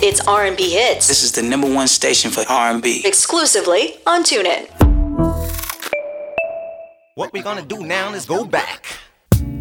It's R&B hits. This is the #1 station for R&B. Exclusively on TuneIn. What we're gonna do now is go back.